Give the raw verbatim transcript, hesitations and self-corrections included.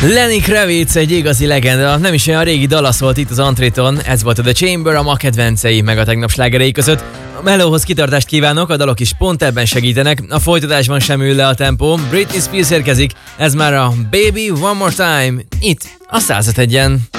Lenny Kravitz egy igazi legenda, nem is olyan régi dala szólt itt az Antréton, ez volt a The Chamber, a ma kedvencei, meg a tegnap slágerei között. A melóhoz kitartást kívánok, a dalok is pont ebben segítenek, a folytatásban sem ül le a tempó. Britney Spears érkezik, ez már a Baby One More Time, itt a század egyen.